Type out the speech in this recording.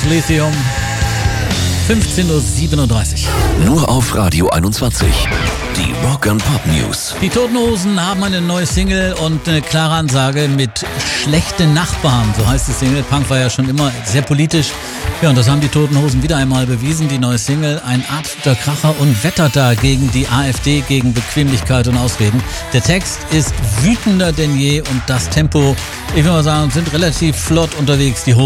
Lithium. 15.37 Uhr. Nur auf Radio 21. Die Rock and Pop News. Die Toten Hosen haben eine neue Single und eine klare Ansage mit Schlechte Nachbarn. So heißt die Single. Punk war ja schon immer sehr politisch. Ja, und das haben die Toten Hosen wieder einmal bewiesen. Die neue Single, ein absoluter Kracher und wettert da gegen die AfD, gegen Bequemlichkeit und Ausreden. Der Text ist wütender denn je und das Tempo, ich will mal sagen, sind relativ flott unterwegs, die Hosen.